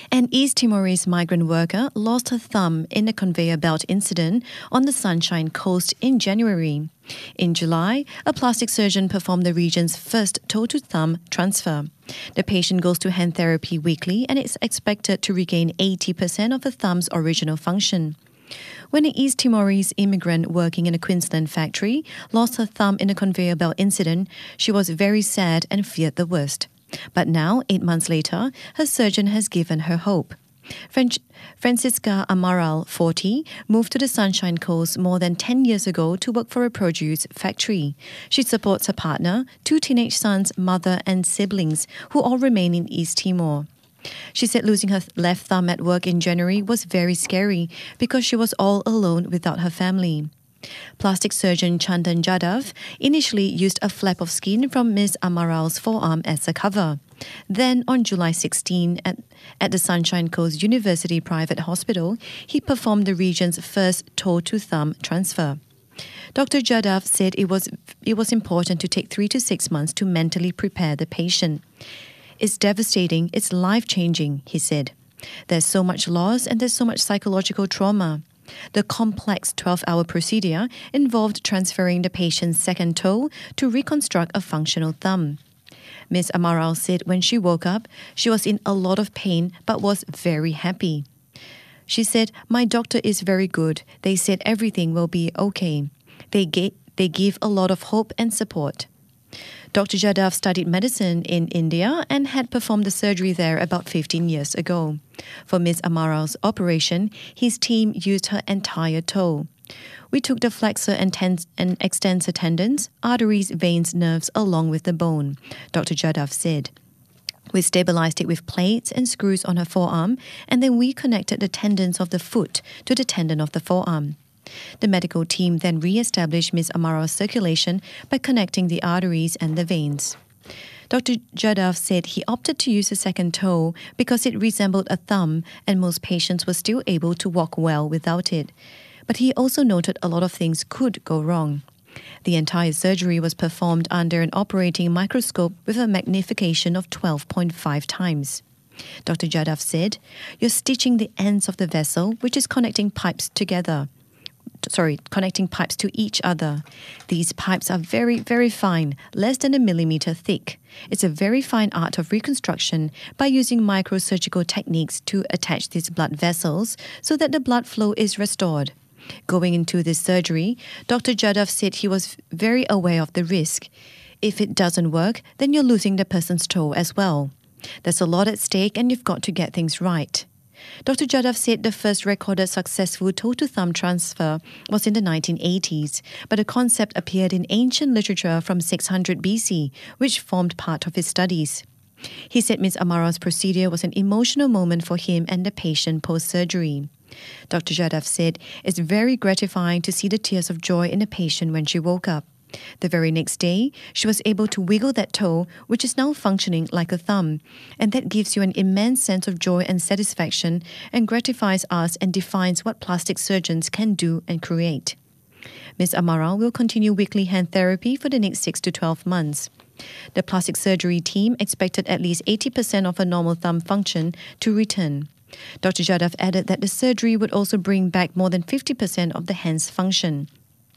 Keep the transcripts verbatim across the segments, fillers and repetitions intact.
An East Timorese migrant worker lost her thumb in a conveyor belt incident on the Sunshine Coast in January. In July, a plastic surgeon performed the region's first toe-to-thumb transfer. The patient goes to hand therapy weekly and is expected to regain eighty percent of the thumb's original function. When an East Timorese immigrant working in a Queensland factory lost her thumb in a conveyor belt incident, she was very sad and feared the worst. But now, eight months later, her surgeon has given her hope. French, Francisca Amaral, forty, moved to the Sunshine Coast more than ten years ago to work for a produce factory. She supports her partner, two teenage sons, mother and siblings, who all remain in East Timor. She said losing her left thumb at work in January was very scary because she was all alone without her family. Plastic surgeon Chandan Jadhav initially used a flap of skin from Miz Amaral's forearm as a cover. Then, on July sixteenth, at, at the Sunshine Coast University Private Hospital, he performed the region's first toe-to-thumb transfer. Doctor Jadhav said it was, it was important to take three to six months to mentally prepare the patient. It's devastating, it's life-changing, he said. There's so much loss and there's so much psychological trauma. The complex twelve-hour procedure involved transferring the patient's second toe to reconstruct a functional thumb. Miz Amaral said when she woke up, she was in a lot of pain but was very happy. She said, "My doctor is very good. They said everything will be okay. They, ga- they give a lot of hope and support." Doctor Jadhav studied medicine in India and had performed the surgery there about fifteen years ago. For Miz Amaral's operation, his team used her entire toe. "We took the flexor and, ten- and extensor tendons, arteries, veins, nerves along with the bone," Doctor Jadhav said. "We stabilized it with plates and screws on her forearm, and then we connected the tendons of the foot to the tendon of the forearm." The medical team then re-established Miz Amaral's circulation by connecting the arteries and the veins. Doctor Jadhav said he opted to use a second toe because it resembled a thumb and most patients were still able to walk well without it. But he also noted a lot of things could go wrong. The entire surgery was performed under an operating microscope with a magnification of twelve point five times. Doctor Jadhav said, "You're stitching the ends of the vessel, which is connecting pipes together. Sorry, connecting pipes to each other. These pipes are very, very fine, less than a millimeter thick. It's a very fine art of reconstruction by using microsurgical techniques to attach these blood vessels so that the blood flow is restored." Going into this surgery, Doctor Jadhav said he was very aware of the risk. If it doesn't work, then you're losing the person's toe as well. There's a lot at stake and you've got to get things right. Doctor Jadhav said the first recorded successful toe-to-thumb transfer was in the nineteen eighties, but the concept appeared in ancient literature from six hundred B C, which formed part of his studies. He said Miz Amaral's procedure was an emotional moment for him and the patient post-surgery. Doctor Jadhav said it's very gratifying to see the tears of joy in the patient when she woke up. The very next day, she was able to wiggle that toe, which is now functioning like a thumb, and that gives you an immense sense of joy and satisfaction and gratifies us and defines what plastic surgeons can do and create. Miz Amaral will continue weekly hand therapy for the next six to twelve months. The plastic surgery team expected at least eighty percent of her normal thumb function to return. Doctor Jadhav added that the surgery would also bring back more than fifty percent of the hand's function.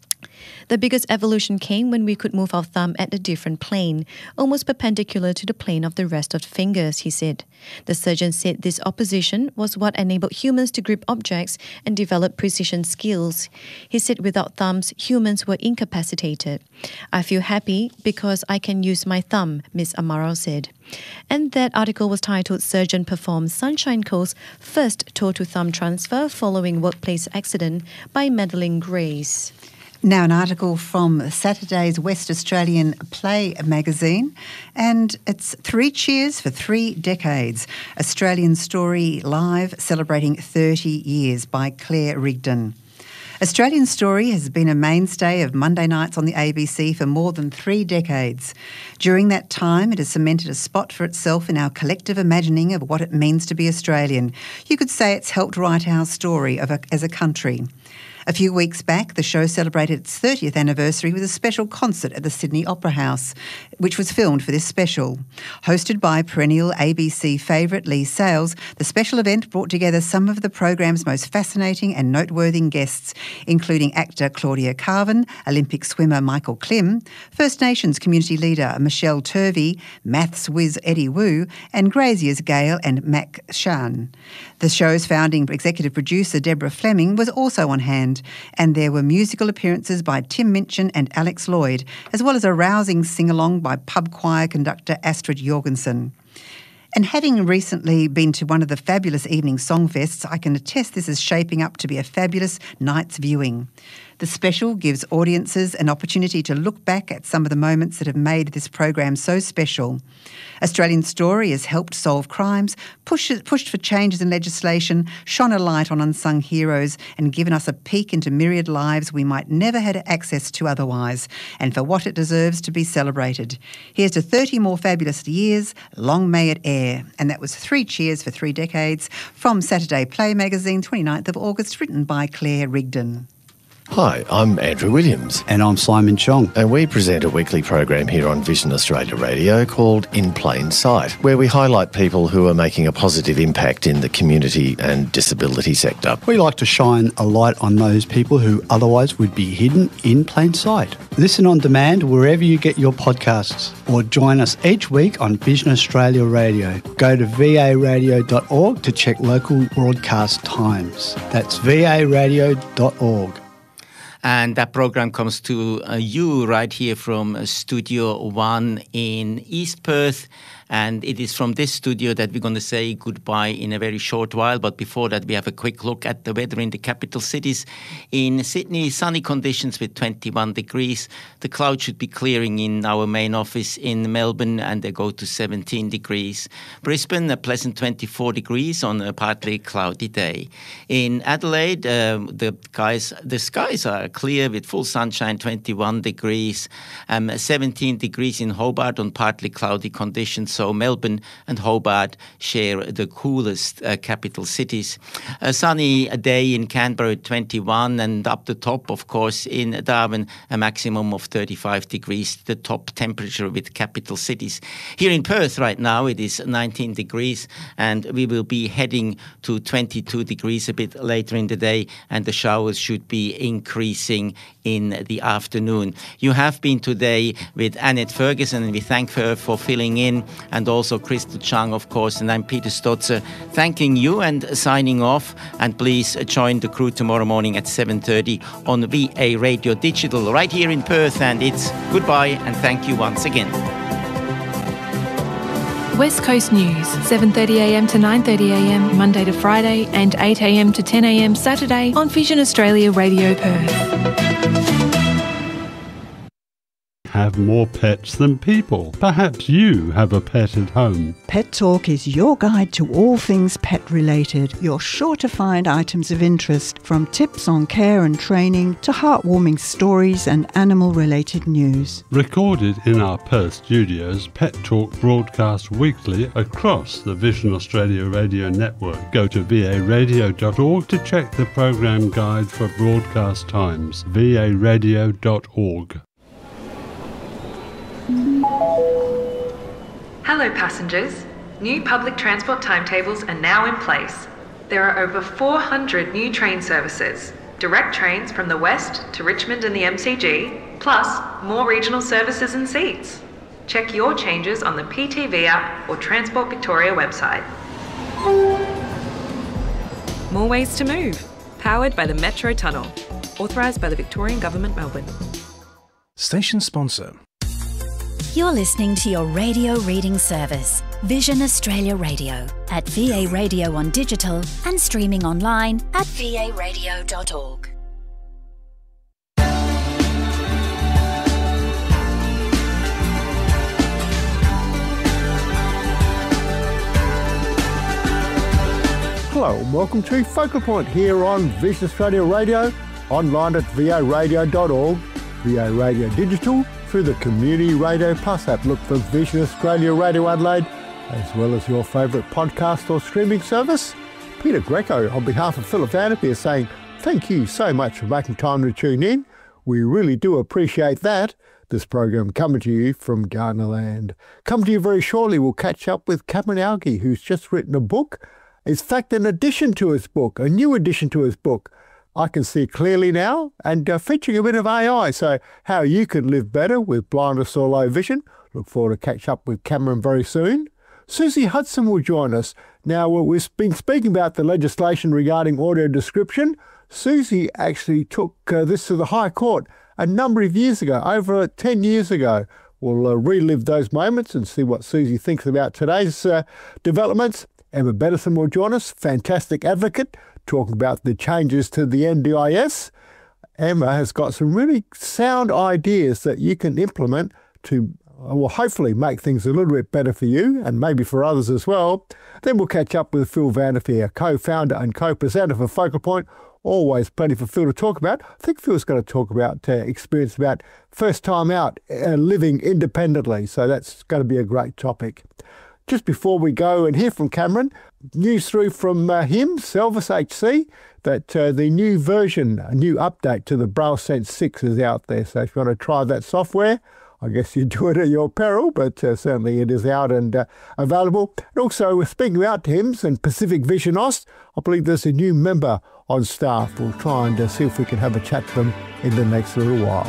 The biggest evolution came when we could move our thumb at a different plane, almost perpendicular to the plane of the rest of the fingers, he said. The surgeon said this opposition was what enabled humans to grip objects and develop precision skills. He said without thumbs, humans were incapacitated. "I feel happy because I can use my thumb," Miz Amaral said. And that article was titled "Surgeon Performs Sunshine Coast's First Toe-to-Thumb Transfer Following Workplace Accident" by Madeline Grace. Now an article from Saturday's West Australian Play magazine, and it's Three Cheers for Three Decades, Australian Story Live celebrating thirty years by Claire Rigdon. Australian Story has been a mainstay of Monday nights on the A B C for more than three decades. During that time, it has cemented a spot for itself in our collective imagining of what it means to be Australian. You could say it's helped write our story of a, as a country. A few weeks back, the show celebrated its thirtieth anniversary with a special concert at the Sydney Opera House, which was filmed for this special. Hosted by perennial A B C favourite Lee Sales, the special event brought together some of the programme's most fascinating and noteworthy guests, including actor Claudia Carvin, Olympic swimmer Michael Klim, First Nations community leader Michelle Turvey, maths whiz Eddie Wu, and Grazier's Gail and Mac Shan. The show's founding executive producer Deborah Fleming was also on hand, and there were musical appearances by Tim Minchin and Alex Lloyd, as well as a rousing sing-along by pub choir conductor Astrid Jorgensen. And having recently been to one of the fabulous evening songfests, I can attest this is shaping up to be a fabulous night's viewing. The special gives audiences an opportunity to look back at some of the moments that have made this program so special. Australian Story has helped solve crimes, pushed, pushed for changes in legislation, shone a light on unsung heroes, and given us a peek into myriad lives we might never had access to otherwise, and for what it deserves to be celebrated. Here's to thirty more fabulous years, long may it air. And that was Three Cheers for Three Decades from Saturday Play magazine, twenty-ninth of August, written by Claire Rigdon. Hi, I'm Andrew Williams. And I'm Simon Chong. And we present a weekly program here on Vision Australia Radio called In Plain Sight, where we highlight people who are making a positive impact in the community and disability sector. We like to shine a light on those people who otherwise would be hidden in plain sight. Listen on demand wherever you get your podcasts, or join us each week on Vision Australia Radio. Go to v a radio dot org to check local broadcast times. That's v a radio dot org. And that program comes to uh, you right here from uh, Studio One in East Perth. And it is from this studio that we're going to say goodbye in a very short while. But before that, we have a quick look at the weather in the capital cities. In Sydney, sunny conditions with twenty-one degrees. The clouds should be clearing in our main office in Melbourne, and they go to seventeen degrees. Brisbane, a pleasant twenty-four degrees on a partly cloudy day. In Adelaide, um, the skies the skies are clear with full sunshine, twenty-one degrees. Um, seventeen degrees in Hobart on partly cloudy conditions. So Melbourne and Hobart share the coolest uh, capital cities. A sunny day in Canberra at twenty-one, and up the top, of course, in Darwin, a maximum of thirty-five degrees, the top temperature with capital cities. Here in Perth right now, it is nineteen degrees, and we will be heading to twenty-two degrees a bit later in the day, and the showers should be increasing in the afternoon. You have been today with Annette Ferguson, and we thank her for filling in, and also Crystal Chung, of course, and I'm Peter Stotzer, thanking you and signing off. And please join the crew tomorrow morning at seven thirty on V A Radio Digital right here in Perth, and it's goodbye and thank you once again. West Coast News, seven thirty a m to nine thirty a m Monday to Friday, and eight a m to ten a m Saturday on Vision Australia Radio Perth. Have more pets than people. Perhaps you have a pet at home. Pet Talk is your guide to all things pet related. You're sure to find items of interest, from tips on care and training to heartwarming stories and animal related news. Recorded in our Perth studios, Pet Talk broadcasts weekly across the Vision Australia Radio Network. Go to v a radio dot org to check the program guide for broadcast times. v a radio dot org. Hello passengers. New public transport timetables are now in place. There are over four hundred new train services, direct trains from the west to Richmond and the M C G, plus more regional services and seats. Check your changes on the P T V app or Transport Victoria website. More ways to move. Powered by the Metro Tunnel. Authorised by the Victorian Government, Melbourne. Station sponsor. You're listening to your radio reading service, Vision Australia Radio, at V A Radio on digital and streaming online at v a radio dot org. Hello and welcome to Focal Point here on Vision Australia Radio, online at v a radio dot org, V A Radio Digital, through the Community Radio Plus app. Look for Vision Australia Radio Adelaide, as well as your favourite podcast or streaming service. Peter Greco, on behalf of Philip Vanderpeer, saying Thank you so much for making time to tune in. We really do appreciate that. This program coming to you from Gardner Land. Come to you very shortly, we'll catch up with Cameron Algie, who's just written a book. In fact, an addition to his book, a new addition to his book, I Can See Clearly Now, and uh, featuring a bit of A I, so how you could live better with blindness or low vision. Look forward to catch up with Cameron very soon. Susie Hudson will join us. Now, we've been speaking about the legislation regarding audio description. Susie actually took uh, this to the High Court a number of years ago, over ten years ago. We'll uh, relive those moments and see what Susie thinks about today's uh, developments. Emma Beddison will join us, fantastic advocate, talking about the changes to the N D I S. Emma has got some really sound ideas that you can implement to, well, hopefully make things a little bit better for you and maybe for others as well. Then we'll catch up with Phil Vanderveer, co-founder and co-presenter for Focal Point. Always plenty for Phil to talk about. I think Phil's going to talk about uh, experience about first time out uh, living independently. So that's going to be a great topic. Just before we go and hear from Cameron, news through from uh, him, Selvis H C, that uh, the new version, a new update to the Braille Sense six is out there. So if you want to try that software, I guess you do it at your peril, but uh, certainly it is out and uh, available. And also, speaking out to HIMSS and Pacific Vision Aus, I believe there's a new member on staff. We'll try and uh, see if we can have a chat to them in the next little while.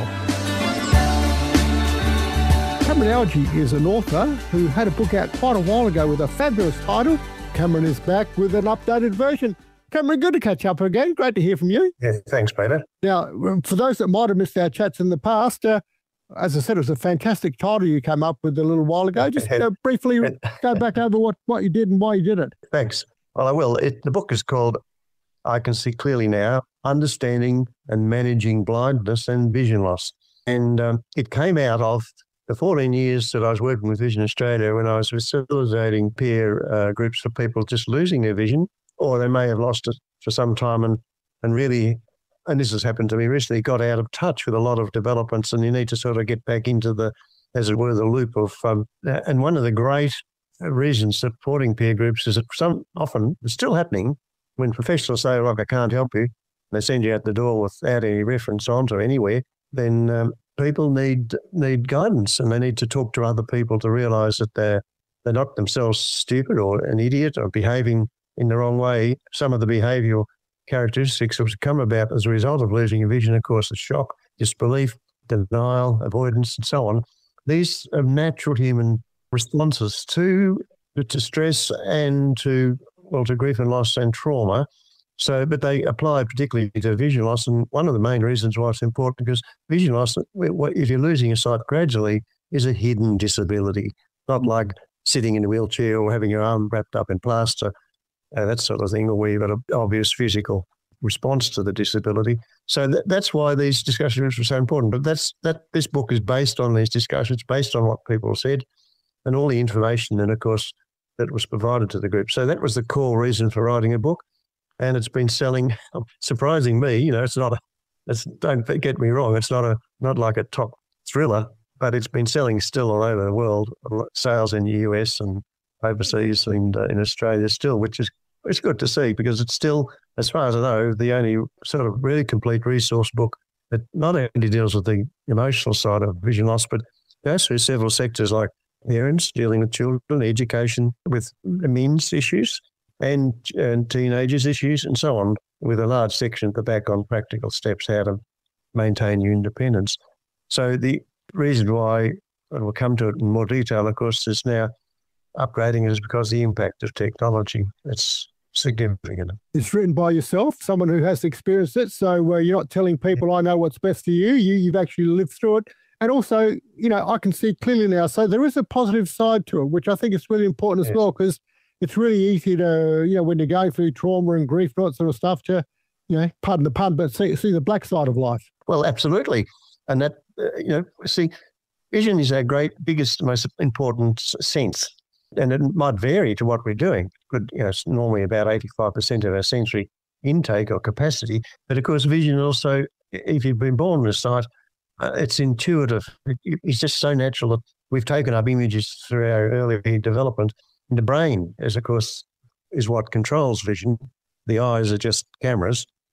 Cameron Algie is an author who had a book out quite a while ago with a fabulous title. Cameron is back with an updated version. Cameron, good to catch up again. Great to hear from you. Yeah, thanks, Peter. Now, for those that might have missed our chats in the past, uh, as I said, it was a fantastic title you came up with a little while ago. Just uh, briefly go back over what, what you did and why you did it. Thanks. Well, I will. It, the book is called I Can See Clearly Now, Understanding and Managing Blindness and Vision Loss. And um, it came out of the fourteen years that I was working with Vision Australia when I was facilitating peer uh, groups for people just losing their vision, or they may have lost it for some time and, and really, and this has happened to me recently, got out of touch with a lot of developments, and you need to sort of get back into the, as it were, the loop of, um, and one of the great reasons supporting peer groups is that some often, it's still happening, when professionals say, look, I can't help you, they send you out the door without any reference onto anywhere, then um, people need need guidance, and they need to talk to other people to realise that they're, they're not themselves stupid or an idiot or behaving in the wrong way. Some of the behavioural characteristics which come about as a result of losing your vision, of course, is shock, disbelief, denial, avoidance, and so on. These are natural human responses to, to stress and to, well, to grief and loss and trauma. So, but they apply particularly to vision loss, and one of the main reasons why it's important, because vision loss, if you're losing your sight gradually, is a hidden disability, not like sitting in a wheelchair or having your arm wrapped up in plaster, uh, that sort of thing, or where you've got an obvious physical response to the disability. So that, that's why these discussions are so important. But that's that. This book is based on these discussions, based on what people said, and all the information, and of course, that was provided to the group. So that was the core reason for writing a book. And it's been selling, surprising me, you know, it's not a, it's, don't get me wrong, it's not a, not like a top thriller, but it's been selling still all over the world, sales in the U S and overseas and uh, in Australia still, which is, it's good to see, because it's still, as far as I know, the only sort of really complete resource book that not only deals with the emotional side of vision loss, but goes through several sectors like parents, dealing with children, education with means issues, and, and teenagers' issues, and so on, with a large section at the back on practical steps how to maintain your independence. So the reason why, and we'll come to it in more detail, of course, is now upgrading it is because of the impact of technology. It's significant. It's written by yourself, someone who has experienced it, so uh, you're not telling people, I know what's best for you. you. You've actually lived through it. And also, you know, I can see clearly now. So there is a positive side to it, which I think is really important yes. as well, because it's really easy to, you know, when you're going through trauma and grief and that sort of stuff, to, you know, pardon the pun, but see, see the black side of life. Well, absolutely. And that, uh, you know, see, vision is our great, biggest, most important sense. And it might vary to what we're doing. But, you know, it's normally about eighty-five percent of our sensory intake or capacity. But, of course, vision also, if you've been born with sight, uh, it's intuitive. It, it's just so natural that we've taken up images through our early development. The brain, is of course, is what controls vision. The eyes are just cameras,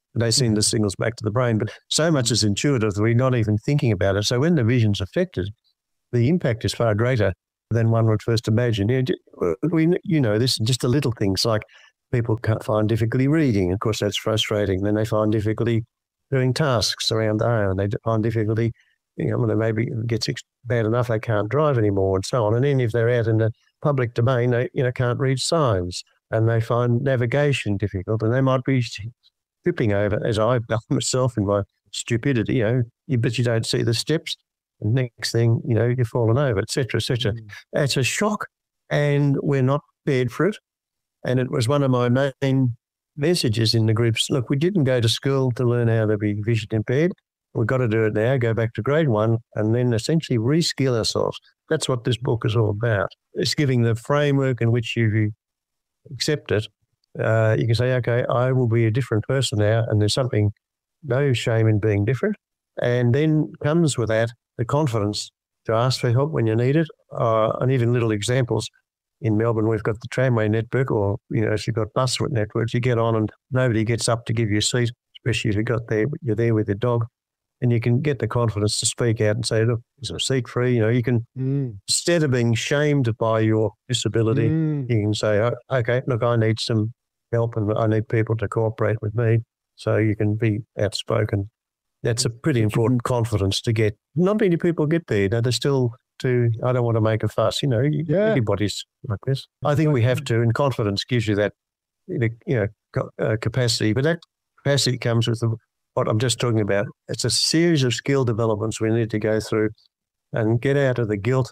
They send the signals back to the brain, but so much is intuitive that we're not even thinking about it. So when the vision's affected, the impact is far greater than one would first imagine. You know, we, you know this just the little things like people can't find difficulty reading. Of course, that's frustrating. Then they find difficulty doing tasks around the home. They find difficulty, you know, when maybe it gets bad enough they can't drive anymore and so on. And then if they're out in the public domain, they you know can't read signs and they find navigation difficult, and they might be tripping over, as I've done myself in my stupidity, you know, you, but you don't see the steps. And next thing, you know, you've fallen over, et cetera, et cetera. Mm. It's a shock, and we're not prepared for it. And it was one of my main messages in the groups. Look, we didn't go to school to learn how to be vision impaired. We've got to do it now, go back to grade one, and then essentially reskill ourselves. That's what this book is all about. It's giving the framework in which you accept it. Uh, you can say, okay, I will be a different person now, and there's something, no shame in being different. And then comes with that the confidence to ask for help when you need it. Uh, and even little examples. In Melbourne, we've got the tramway network, or, you know, if you've got bus networks, you get on and nobody gets up to give you a seat, especially if you've got there, you're there with your dog. And you can get the confidence to speak out and say, look, is there a seat free? You know, you can, mm. instead of being shamed by your disability, mm. you can say, oh, okay, look, I need some help and I need people to cooperate with me. So you can be outspoken. That's a pretty important confidence to get. Not many people get there. They're still too, I don't want to make a fuss. You know, yeah. everybody's like this. I think we have to, and confidence gives you that, you know, uh, capacity. But that capacity comes with the, what I'm just talking about. It's a series of skill developments we need to go through and get out of the guilt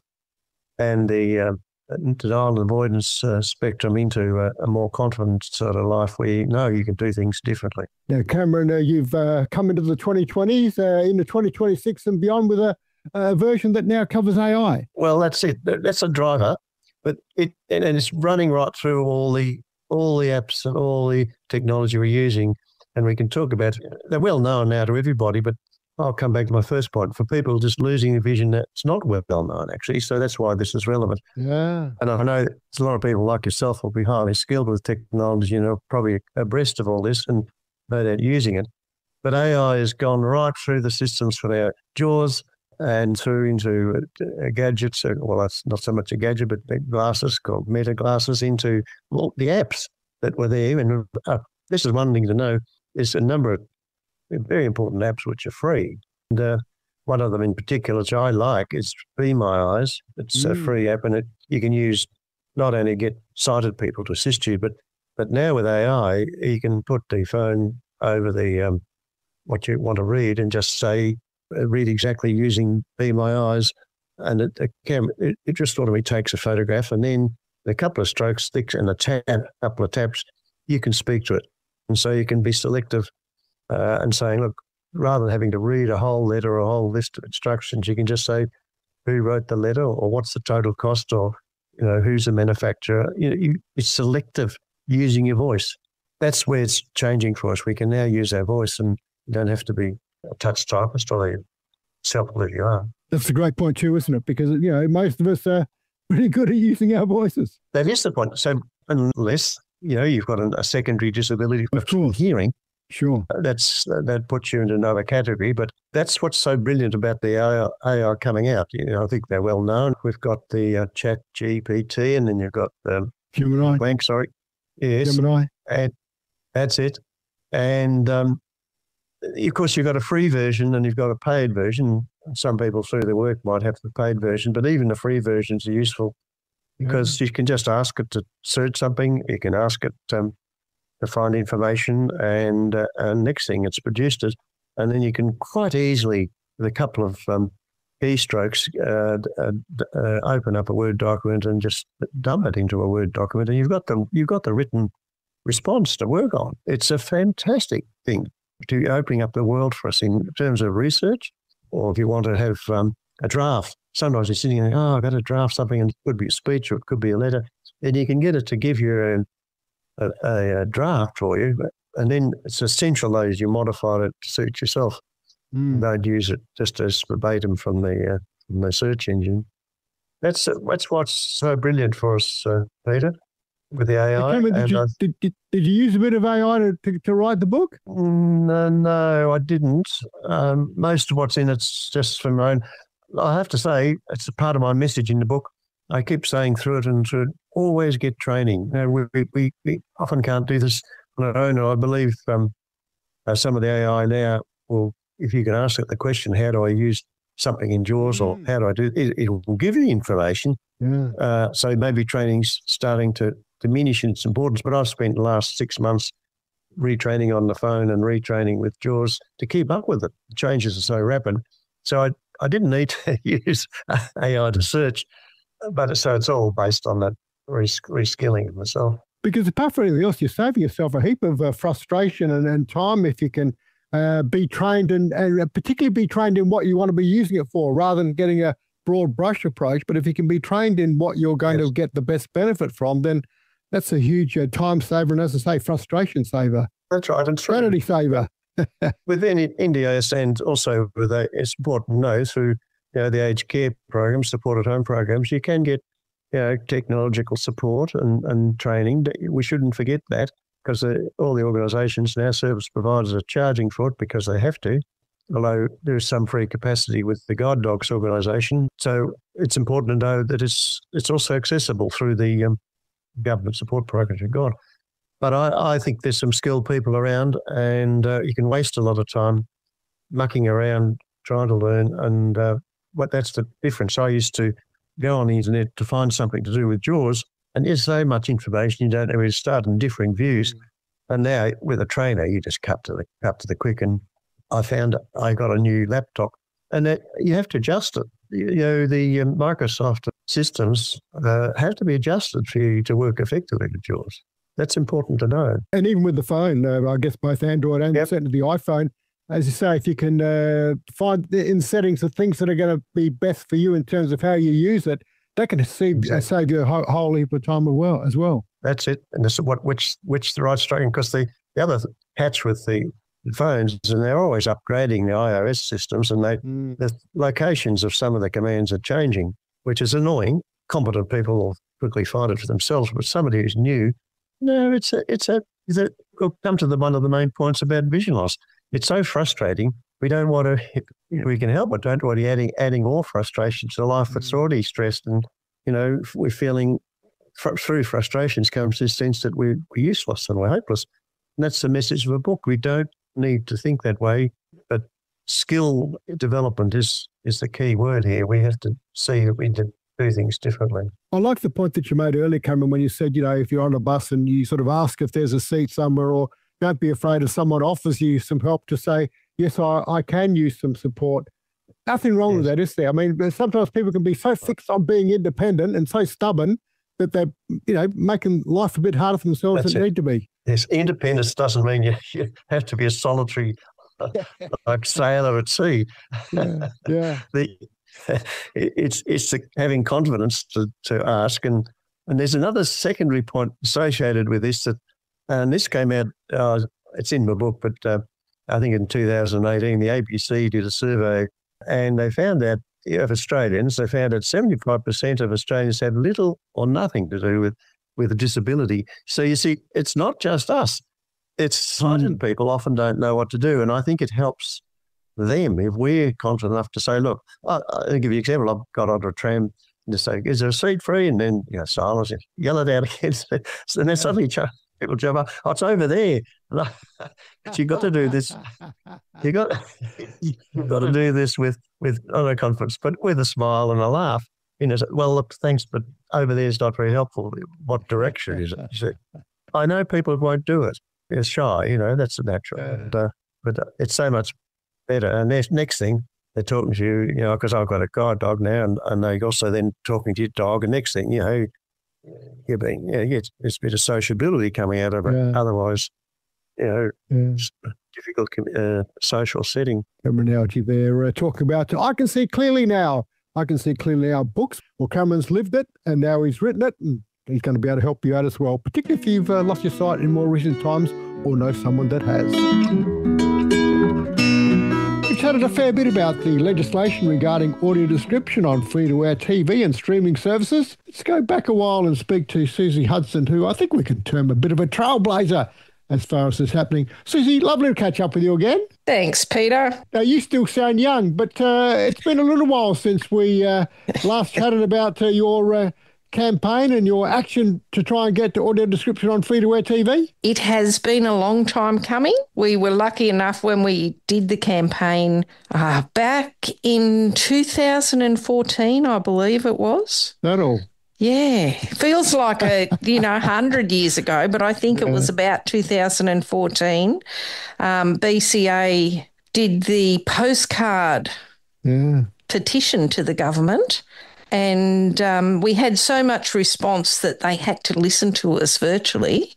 and the uh, denial and avoidance uh, spectrum into a, a more confident sort of life where you know you can do things differently. Now, Cameron, uh, you've uh, come into the twenty twenties, uh, into twenty twenty-six and beyond with a, a version that now covers A I. Well, that's it. That's a driver, but it and it's running right through all the all the apps and all the technology we're using. And we can talk about, they're well known now to everybody, but I'll come back to my first point. For people just losing the vision, that's not well known, actually. So that's why this is relevant. Yeah. And I know there's a lot of people like yourself will be highly skilled with technology, you know, probably abreast of all this and no doubt using it. But A I has gone right through the systems for our jaws and through into uh, gadgets. Well, that's not so much a gadget, but glasses called Meta glasses, into well, the apps that were there. And uh, this is one thing to know. There's a number of very important apps which are free. And uh, one of them in particular, which I like, is Be My Eyes. It's mm. a free app, and it you can use not only get sighted people to assist you, but but now with A I, you can put the phone over the um, what you want to read and just say, uh, read exactly using Be My Eyes, and it, it, can, it, it just automatically takes a photograph, and then a couple of strokes, sticks, and a tap, a couple of taps, you can speak to it. And so you can be selective uh, and saying, look, rather than having to read a whole letter or a whole list of instructions, you can just say who wrote the letter or what's the total cost or, you know, who's the manufacturer. You know, you, it's selective using your voice. That's where it's changing for us. We can now use our voice and you don't have to be a touch typist or a self-believe you are. That's a great point too, isn't it? Because, you know, most of us are pretty good at using our voices. That is the point. So unless... you know, you've got a secondary disability of hearing. Sure. That's that puts you into another category. But that's what's so brilliant about the A I coming out. You know, I think they're well known. We've got the uh, Chat G P T, and then you've got um, Gemini. Blank, sorry. Yes. Gemini. And that's it. And um, of course, you've got a free version and you've got a paid version. Some people through their work might have the paid version, but even the free versions are useful. Because you can just ask it to search something, you can ask it um, to find information, and, uh, and next thing it's produced it, and then you can quite easily, with a couple of um, keystrokes, uh, uh, uh, open up a Word document and just dump it into a Word document, and you've got the you've got the written response to work on. It's a fantastic thing to opening up the world for us in terms of research, or if you want to have um, a draft. Sometimes you're sitting there, oh, I've got to draft something, and it could be a speech or it could be a letter. And you can get it to give you a, a, a draft for you. And then it's essential, though, is you modify it to suit yourself. Mm. Don't use it just as verbatim from the, uh, from the search engine. That's that's what's so brilliant for us, uh, Peter. with the A I. Cameron, did, you, did, did, did you use a bit of A I to, to, to write the book? No, no, I didn't. Um, most of what's in it's just from my own. I have to say, it's a part of my message in the book. I keep saying through it and through it, always get training. You know, we, we, we often can't do this on our own, and I believe um, uh, some of the A I now will, if you can ask it the question, how do I use something in JAWS, or how do I do it, it will give you the information. Yeah. Uh, so maybe training's starting to diminish in its importance, but I've spent the last six months retraining on the phone and retraining with JAWS to keep up with it. The changes are so rapid. So I, I didn't need to use A I to search, but so it's all based on that res- reskilling of myself. Because apart from anything else, you're saving yourself a heap of uh, frustration and, and time if you can uh, be trained and, and particularly be trained in what you want to be using it for, rather than getting a broad brush approach. But if you can be trained in what you're going yes. to get the best benefit from, then that's a huge uh, time saver and, as I say, frustration saver. That's right. And sanity saver. Within N D I S and also with a, it's important to know through you know, the aged care programs, supported home programs, you can get you know, technological support and, and training. We shouldn't forget that, because the, all the organisations now, service providers, are charging for it because they have to, although there is some free capacity with the Guide Dogs organisation. So it's important to know that it's it's also accessible through the um, government support programs we've got. But I, I think there's some skilled people around, and uh, you can waste a lot of time mucking around trying to learn, and uh, what that's the difference. I used to go on the internet to find something to do with JAWS, and there's so much information you don't know where to start and differing views. Mm. And now with a trainer, you just cut to the cut to the quick. And I found I got a new laptop, and that you have to adjust it. You know, the um, Microsoft systems uh, have to be adjusted for you to work effectively with JAWS. That's important to know. And even with the phone, uh, I guess both Android and yep. certainly the iPhone, as you say, if you can uh, find in settings the things that are going to be best for you in terms of how you use it, that can save, exactly. uh, save you a whole, whole heap of time as well. As well. That's it. And this is what which which the right strategy, because the, the other catch with the phones, and they're always upgrading the iOS systems, and they mm. the locations of some of the commands are changing, which is annoying. Competent people will quickly find it for themselves, but somebody who's new, no, it's a, it's a, it's a we'll come to the one of the main points about vision loss. It's so frustrating. We don't want to, you know, we can help, but don't want to be adding, adding more frustration to life that's mm. already stressed. And, you know, we're feeling fr- through frustrations comes this sense that we're, we're useless and we're hopeless. And that's the message of a book. We don't need to think that way, but skill development is, is the key word here. We have to see that we do things differently. I like the point that you made earlier, Cameron, when you said, you know, if you're on a bus and you sort of ask if there's a seat somewhere, or don't be afraid if someone offers you some help to say, yes, I, I can use some support. Nothing wrong yes. with that, is there? I mean, sometimes people can be so fixed on being independent and so stubborn that they're, you know, making life a bit harder for themselves That's than it need to be. Yes, independence doesn't mean you, you have to be a solitary like sailor at sea. Yeah, yeah. the, it's it's the, having confidence to, to ask. And, and there's another secondary point associated with this, that, and this came out, uh, it's in my book, but uh, I think in two thousand eighteen, the A B C did a survey, and they found that of Australians, they found that seventy-five percent of Australians had little or nothing to do with, with a disability. So you see, it's not just us. It's sighted people often don't know what to do. And I think it helps them if we're confident enough to say, look, I'll, I'll give you an example. I've got onto a tram and just say, is there a seat free? And then, you know, silence, yell it out again. And then suddenly people jump up, oh, it's over there. But you've got to do this. You got you've got to do this with, with not a confidence, but with a smile and a laugh. You know, well, look, thanks, but over there is not very helpful. What direction is it? You see, I know people won't do it. They're shy, you know, that's natural. Yeah. And, uh, but it's so much better. And next, next thing, they're talking to you, you know, because I've got a guide dog now, and, and they also then talking to your dog. And next thing, you know, you're being, yeah, you get this bit of sociability coming out of it. Yeah. Otherwise, you know, yeah. it's a difficult uh, social setting. Terminology there, uh, talking about, I can see clearly now. I can see clearly our books. Well, Cameron's lived it, and now he's written it, and he's going to be able to help you out as well, particularly if you've uh, lost your sight in more recent times or know someone that has. We've chatted a fair bit about the legislation regarding audio description on free-to-air T V and streaming services. Let's go back a while and speak to Susie Hudson, who I think we can term a bit of a trailblazer as far as this happening. Susie, lovely to catch up with you again. Thanks, Peter. Now, you still sound young, but uh, it's been a little while since we uh, last chatted about uh, your uh, campaign and your action to try and get to audio description on free-to-air T V. It has been a long time coming. We were lucky enough when we did the campaign uh, back in two thousand fourteen, I believe it was. That all? Yeah, feels like a, you know, one hundred years ago, but I think yeah. it was about two thousand fourteen. Um, B C A did the postcard yeah. petition to the government, and um, we had so much response that they had to listen to us virtually.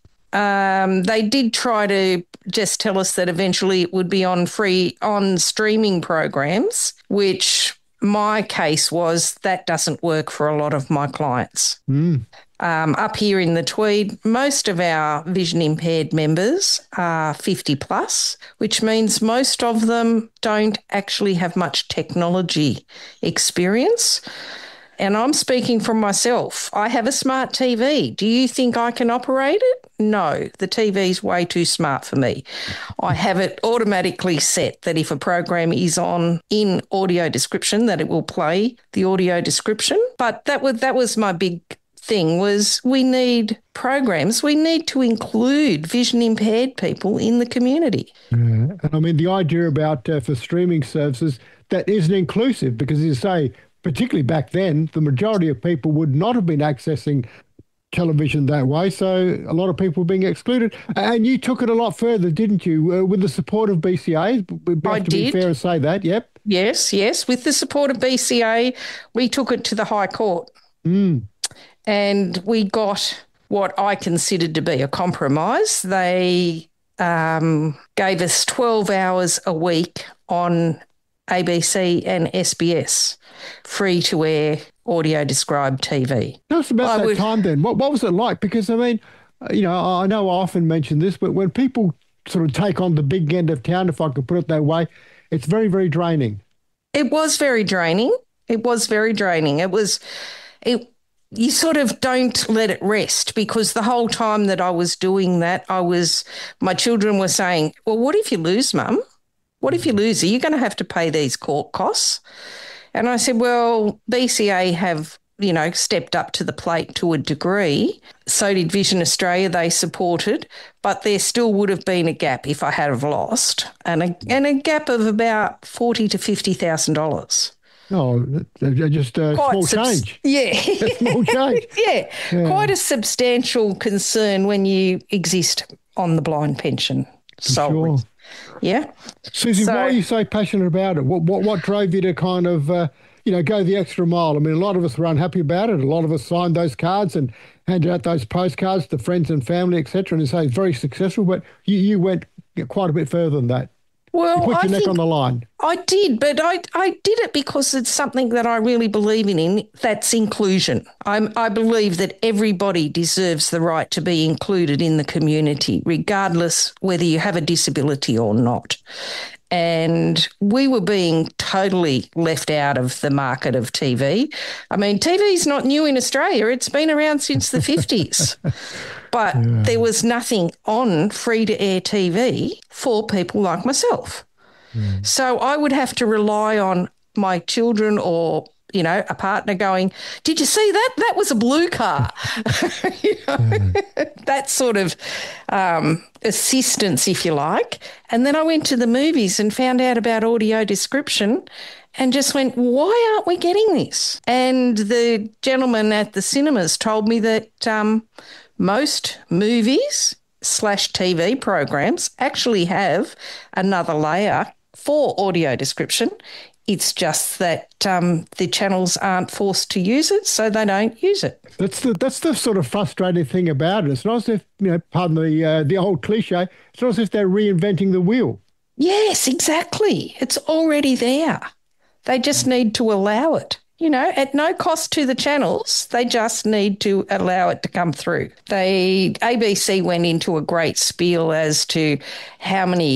Um, they did try to just tell us that eventually it would be on free, on streaming programs, which my case was that doesn't work for a lot of my clients. Mm. Um, up here in the Tweed, most of our vision impaired members are fifty plus, which means most of them don't actually have much technology experience. And I'm speaking from myself. I have a smart T V. Do you think I can operate it? No, the T V's way too smart for me. I have it automatically set that if a program is on in audio description, that it will play the audio description. But that was, that was my big thing, was we need programs. We need to include vision impaired people in the community. Yeah. And I mean, the idea about uh, for streaming services, that isn't inclusive because, as you say, particularly back then, the majority of people would not have been accessing television that way. So a lot of people were being excluded. And you took it a lot further, didn't you, uh, with the support of B C A? We have I to did. be fair and say that, yep. Yes, yes. With the support of B C A, we took it to the High Court. Mm. And we got what I considered to be a compromise. They um, gave us twelve hours a week on A B C and S B S, free-to-air audio-described T V. Tell us about I that would, time then. What, what was it like? Because, I mean, you know, I know I often mention this, but when people sort of take on the big end of town, if I could put it that way, it's very, very draining. It was very draining. It was very draining. It was... it. You sort of don't let it rest, because the whole time that I was doing that, I was, my children were saying, well, what if you lose, Mum? What if you lose? Are you going to have to pay these court costs? And I said, well, B C A have, you know, stepped up to the plate to a degree. So did Vision Australia, they supported, but there still would have been a gap if I had have lost, and a, and a gap of about forty thousand to fifty thousand dollars. Oh, just a small subs- change. Yeah. A small change. yeah. yeah. Quite a substantial concern when you exist on the blind pension solely. Sure. Yeah. Susie, so, why are you so passionate about it? What what, what drove you to kind of, uh, you know, go the extra mile? I mean, a lot of us were unhappy about it. A lot of us signed those cards and handed out those postcards to friends and family, et cetera, and say it's very successful, but you, you went quite a bit further than that. Well, you put your I neck think on the line. I did, but I, I did it because it's something that I really believe in, in that's inclusion. I'm, I believe that everybody deserves the right to be included in the community, regardless whether you have a disability or not. And we were being totally left out of the market of T V. I mean, T V is not new in Australia. It's been around since the fifties. But yeah. there was nothing on free-to-air T V for people like myself. Mm. So I would have to rely on my children or, you know, a partner going, did you see that? That was a blue car. you know, mm. that sort of um, assistance, if you like. And then I went to the movies and found out about audio description and just went, why aren't we getting this? And the gentleman at the cinemas told me that um, most movies slash T V programs actually have another layer for audio description. It's just that um, the channels aren't forced to use it, so they don't use it. That's the that's the sort of frustrating thing about it. It's not as if, you know, pardon the uh, the old cliche, it's not as if they're reinventing the wheel. Yes, exactly. It's already there. They just need to allow it. You know, at no cost to the channels, they just need to allow it to come through. They A B C went into a great spiel as to how many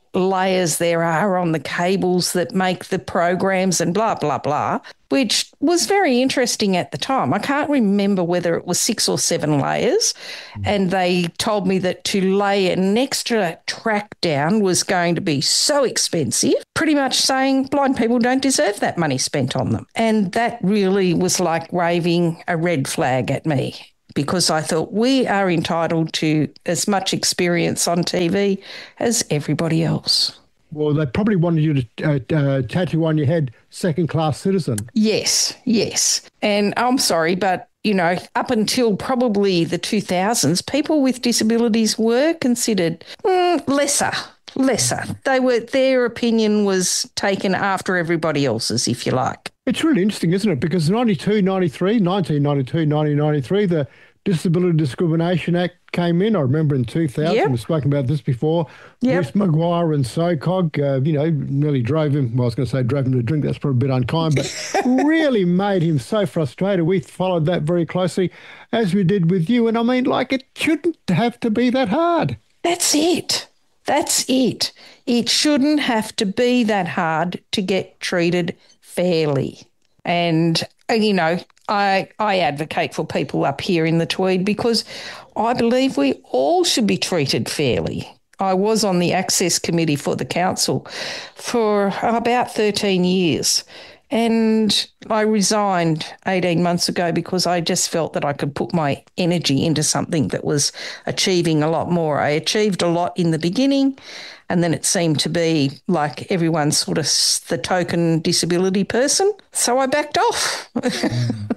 layers there are on the cables that make the programs and blah, blah, blah, which was very interesting at the time. I can't remember whether it was six or seven layers, and they told me that to lay an extra track down was going to be so expensive, pretty much saying blind people don't deserve that money spent on them. And that really was like waving a red flag at me, because I thought we are entitled to as much experience on T V as everybody else. Well, they probably wanted you to uh, uh, tattoo on your head second-class citizen. Yes, yes. And I'm sorry, but, you know, up until probably the two thousands, people with disabilities were considered mm, lesser, lesser. They were, their opinion was taken after everybody else's, if you like. It's really interesting, isn't it? Because ninety-two, ninety-three, nineteen ninety-two, nineteen ninety-three, the Disability Discrimination Act came in. I remember in two thousand, yep. We've spoken about this before. Yep. Bruce Maguire and SOCOG, uh, you know, nearly drove him, well, I was going to say drove him to drink, that's probably a bit unkind, but really made him so frustrated. We followed that very closely, as we did with you. And I mean, like, it shouldn't have to be that hard. That's it. That's it. It shouldn't have to be that hard to get treated fairly. And, you know, I, I advocate for people up here in the Tweed because I believe we all should be treated fairly. I was on the Access Committee for the council for about thirteen years, and I resigned eighteen months ago because I just felt that I could put my energy into something that was achieving a lot more. I achieved a lot in the beginning, and then it seemed to be like everyone's sort of the token disability person. So I backed off. Mm.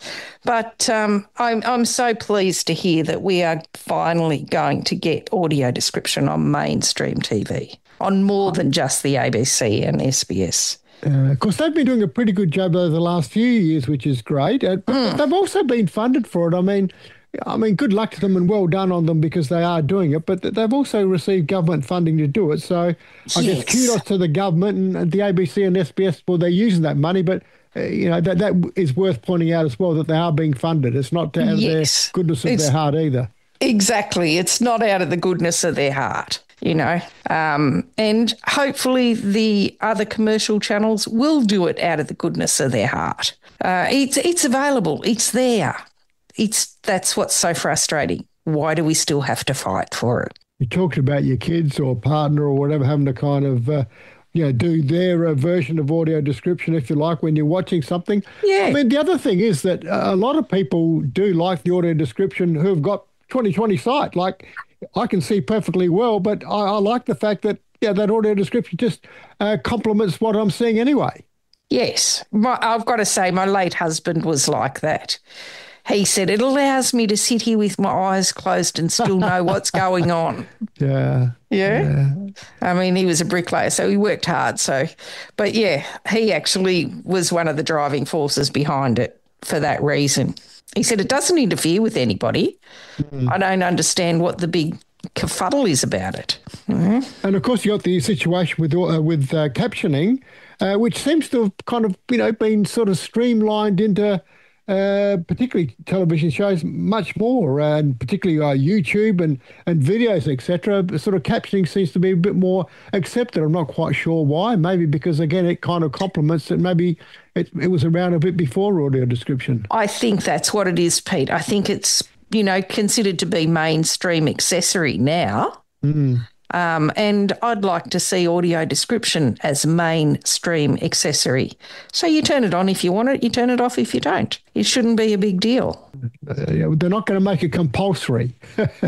But um, I'm, I'm so pleased to hear that we are finally going to get audio description on mainstream T V, on more than just the A B C and S B S. Uh, of course, they've been doing a pretty good job over the last few years, which is great. Uh, but mm. they've also been funded for it. I mean, I mean, good luck to them and well done on them because they are doing it, but they've also received government funding to do it. So I yes. guess kudos to the government and the A B C and S B S, well, they're using that money, but, uh, you know, that, that is worth pointing out as well, that they are being funded. It's not out of yes. their goodness of it's, their heart either. Exactly. It's not out of the goodness of their heart, you know, um, and hopefully the other commercial channels will do it out of the goodness of their heart. Uh, it's, it's available. It's there. It's that's what's so frustrating. Why do we still have to fight for it? You talked about your kids or partner or whatever having to kind of, uh, you know, do their uh, version of audio description, if you like, when you're watching something. Yeah. I mean, the other thing is that uh, a lot of people do like the audio description who have got twenty twenty sight. Like, I can see perfectly well, but I, I like the fact that, yeah, that audio description just uh, complements what I'm seeing anyway. Yes. My, I've got to say, my late husband was like that. He said, it allows me to sit here with my eyes closed and still know what's going on. Yeah. yeah. Yeah. I mean, he was a bricklayer, so he worked hard. So, but yeah, he actually was one of the driving forces behind it for that reason. He said, it doesn't interfere with anybody. Mm. I don't understand what the big kerfuddle is about it. Mm-hmm. And of course, you got the situation with uh, with uh, captioning, uh, which seems to have kind of, you know, been sort of streamlined into Uh, particularly television shows much more, uh, and particularly uh, YouTube and, and videos, et cetera. Sort of captioning seems to be a bit more accepted. I'm not quite sure why. Maybe because, again, it kind of complements it. Maybe it, it was around a bit before audio description. I think that's what it is, Pete. I think it's, you know, considered to be mainstream accessory now. Mm. Um, and I'd like to see audio description as mainstream accessory. So you turn it on if you want it, you turn it off if you don't. It shouldn't be a big deal. Uh, yeah, they're not going to make it compulsory.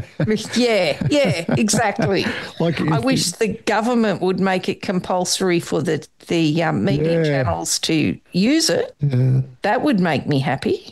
yeah, yeah, exactly. Like I wish the government would make it compulsory for the, the um, media yeah. channels to use it. Yeah. That would make me happy.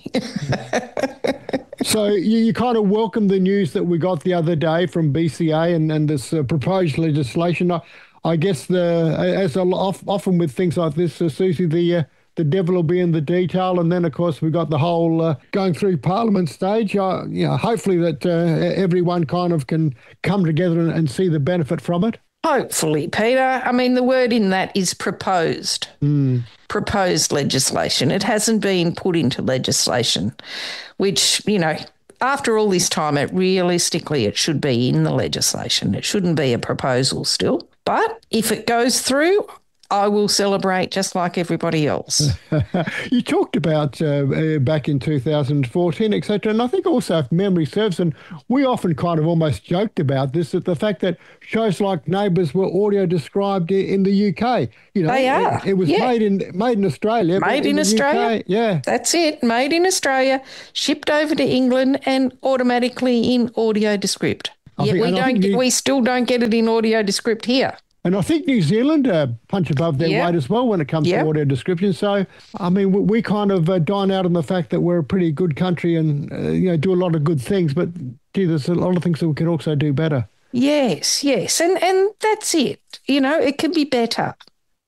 So you, you kind of welcome the news that we got the other day from B C A and, and this uh, proposed legislation. I, I guess the as a, often with things like this, uh, Susie, the uh, the devil will be in the detail. And then, of course, we got the whole uh, going through Parliament stage. Uh, you know, hopefully that uh, everyone kind of can come together and, and see the benefit from it. Hopefully, Peter. I mean, the word in that is proposed. Mm. Proposed legislation. It hasn't been put into legislation, which, you know, after all this time, it realistically, it should be in the legislation. It shouldn't be a proposal still. But if it goes through, I will celebrate just like everybody else. You talked about uh, uh, back in two thousand fourteen, et cetera, and I think also, if memory serves, and we often kind of almost joked about this, that the fact that shows like Neighbours were audio described in the U K. You know, they are. It, it was yeah. made in made in Australia. Made in, in Australia. U K, yeah. That's it. Made in Australia, shipped over to England and automatically in audio descript. I Yet think, we don't. you, we still don't get it in audio descript here. And I think New Zealand uh, punch above their yep. weight as well when it comes yep. to audio description. So, I mean, we, we kind of uh, dine out on the fact that we're a pretty good country and, uh, you know, do a lot of good things. But, gee, there's a lot of things that we can also do better. Yes, yes. And, and that's it. You know, it can be better.